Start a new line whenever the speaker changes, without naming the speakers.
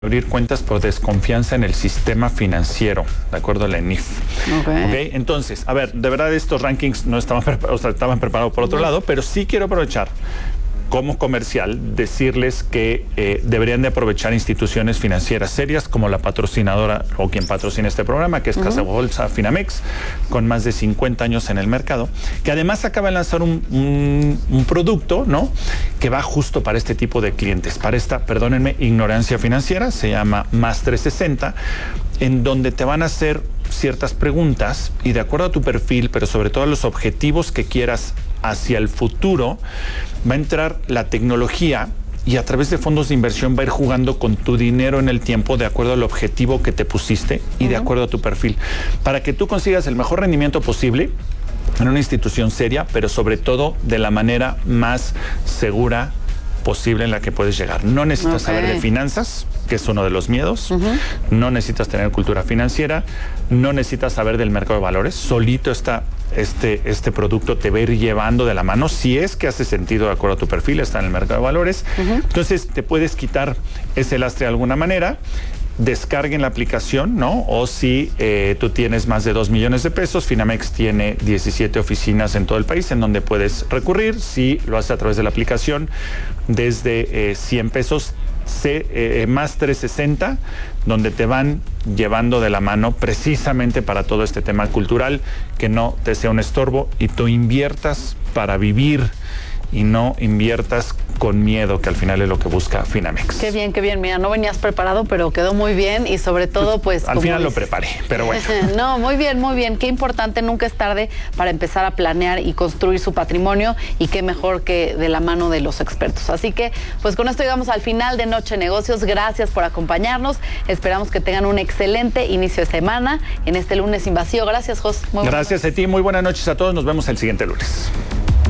abrir cuentas por desconfianza en el sistema financiero, de acuerdo a la ENIF. Okay. Entonces, a ver, de verdad estos rankings no estaban preparados, estaban preparados por otro lado, pero sí quiero aprovechar como comercial decirles que deberían de aprovechar instituciones financieras serias como la patrocinadora o quien patrocina este programa, que es Casa Bolsa Finamex, con más de 50 años en el mercado, que además acaba de lanzar un producto, ¿no?, que va justo para este tipo de clientes, para esta, perdónenme, ignorancia financiera, se llama Más 360, en donde te van a hacer ciertas preguntas y de acuerdo a tu perfil, pero sobre todo a los objetivos que quieras hacia el futuro, va a entrar la tecnología y a través de fondos de inversión va a ir jugando con tu dinero en el tiempo de acuerdo al objetivo que te pusiste y de acuerdo a tu perfil, para que tú consigas el mejor rendimiento posible en una institución seria, pero sobre todo de la manera más segura posible en la que puedes llegar. No necesitas saber de finanzas, que es uno de los miedos, no necesitas tener cultura financiera, no necesitas saber del mercado de valores, solito está este producto te va a ir llevando de la mano, si es que hace sentido de acuerdo a tu perfil, está en el mercado de valores, entonces te puedes quitar ese lastre de alguna manera. Descarguen la aplicación, ¿no? O si tú tienes más de 2 millones de pesos, Finamex tiene 17 oficinas en todo el país en donde puedes recurrir. Si lo haces a través de la aplicación, desde 100 pesos, más 360, donde te van llevando de la mano precisamente para todo este tema cultural, que no te sea un estorbo y tú inviertas para vivir y no inviertas con miedo, que al final es lo que busca Finamex.
Qué bien, qué bien. Mira, no venías preparado, pero quedó muy bien y sobre todo, pues...
Al final lo preparé, pero bueno.
No, muy bien, muy bien. Qué importante, nunca es tarde para empezar a planear y construir su patrimonio y qué mejor que de la mano de los expertos. Así que, pues con esto llegamos al final de Noche de Negocios. Gracias por acompañarnos. Esperamos que tengan un excelente inicio de semana en este lunes sin vacío. Gracias, Jos.
Gracias a ti. Muy buenas noches a todos. Nos vemos el siguiente lunes.